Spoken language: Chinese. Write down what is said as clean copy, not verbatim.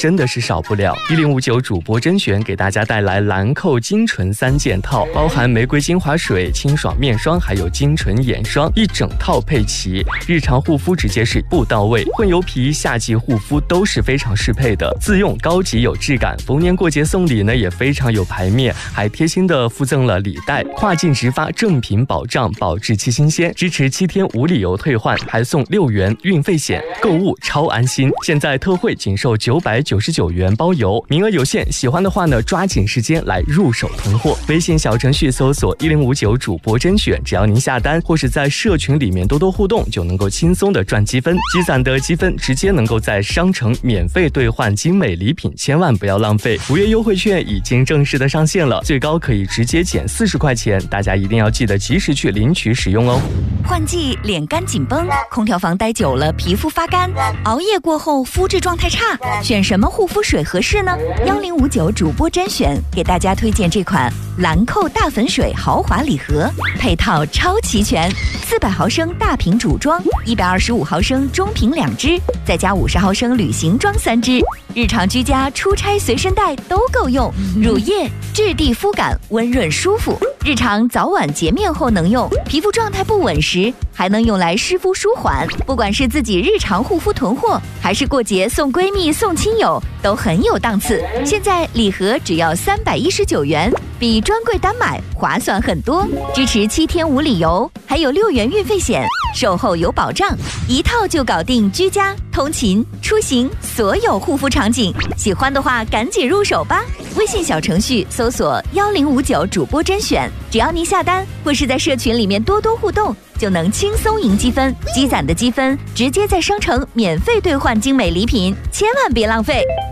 真的是少不了。1059主播甄选给大家带来兰蔻精纯3件套，包含玫瑰精华水、清爽面霜，还有精纯眼霜，一整套配齐。日常护肤直接是不到位，混油皮、夏季护肤都是非常适配的，自用高级有质感。逢年过节送礼呢也非常有排面，还贴心的附赠了礼袋，跨境直发，正品保障，保质期新鲜，支持7天无理由退换，还送6元运费险，购物超安心。现在特惠仅售999元包邮，名额有限，喜欢的话呢抓紧时间来入手囤货。微信小程序搜索1059主播甄选，只要您下单或是在社群里面多多互动，就能够轻松的赚积分，积攒的积分直接能够在商城免费兑换精美礼品，千万不要浪费。5月优惠券已经正式的上线了，最高可以直接减40块钱，大家一定要记得及时去领取使用哦。 换季脸干紧绷，空调房待久了皮肤发干，熬夜过后肤质状态差，选什么护肤水合适呢？1059主播甄选给大家推荐这款兰蔻大粉水豪华礼盒，配套超齐全，400毫升大瓶主装，125毫升中瓶2支，再加50毫升旅行装3支，日常居家、出差随身带都够用。乳液质地肤感温润舒服，日常早晚洁面后能用，皮肤状态不稳时还能用来湿敷舒缓。不管是自己日常护肤囤货，还是过节送闺蜜送亲友，都很有档次。现在礼盒只要319元，比专柜单买划算很多，支持7天无理由，还有6元运费险，售后有保障，一套就搞定居家、通勤、出行所有护肤场景。喜欢的话赶紧入手吧！微信小程序搜索1059主播甄选，只要您下单或是在社群里面多多互动，就能轻松赢积分，积攒的积分直接在商城免费兑换精美礼品，千万别浪费。